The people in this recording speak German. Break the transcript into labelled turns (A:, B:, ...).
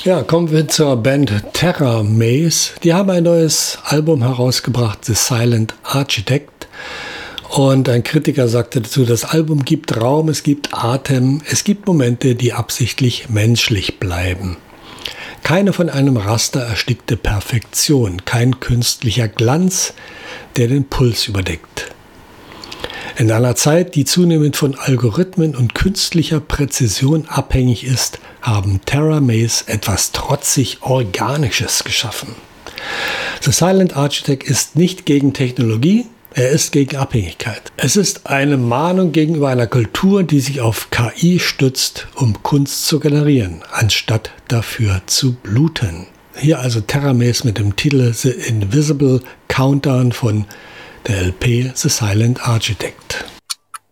A: Ja, kommen wir zur Band Terra Maze. Die haben ein neues Album herausgebracht, The Silent Architect. Und ein Kritiker sagte dazu, das Album gibt Raum, es gibt Atem, es gibt Momente, die absichtlich menschlich bleiben. Keine von einem Raster erstickte Perfektion, kein künstlicher Glanz, der den Puls überdeckt. In einer Zeit, die zunehmend von Algorithmen und künstlicher Präzision abhängig ist, haben Terra Maze etwas trotzig Organisches geschaffen. The Silent Architect ist nicht gegen Technologie, er ist gegen Abhängigkeit. Es ist eine Mahnung gegenüber einer Kultur, die sich auf KI stützt, um Kunst zu generieren, anstatt dafür zu bluten. Hier also Terra Maze mit dem Titel The Invisible Countdown von der LP The Silent Architect.